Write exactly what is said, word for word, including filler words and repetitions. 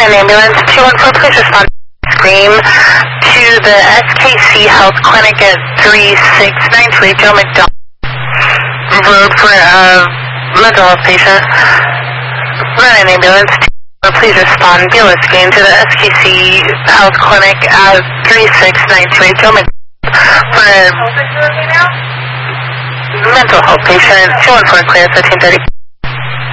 an ambulance. two one four, please respond scream to the S K C Health Clinic at three six nine two eight Joe McDonald Road for a mental health patient. Run an ambulance. Please respond via screen to the S K C Health Clinic at three six nine two eight Joe McDonald for a mental health patient. two one four clear, thirteen thirty.